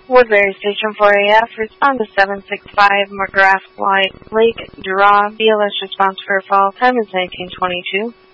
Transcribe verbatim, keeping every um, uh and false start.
Woodbury Station four A F, respond to seven six five McGrath Lake, Dura. B L S response for fall time is nineteen twenty-two.